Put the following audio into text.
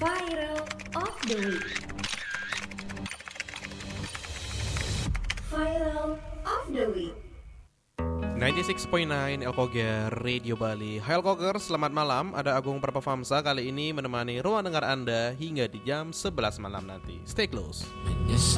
Viral of the Week. Viral of the Week. 96.9 Elkoger Radio Bali. Hai Elkoger, selamat malam. Ada Agung Perpafamsa kali ini menemani ruang dengar Anda hingga di jam 11 malam nanti. Stay close.